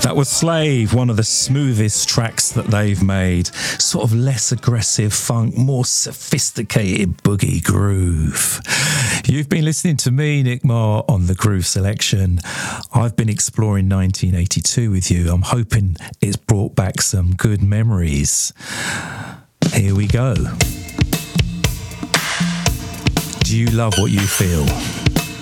That was Slave, one of the smoothest tracks that they've made. Sort of less aggressive funk, more sophisticated boogie groove. You've been listening to me, Nick Marr, on The Groove Selection. I've been exploring 1982 with you. I'm hoping it's brought back some good memories. Here we go. Do you love what you feel?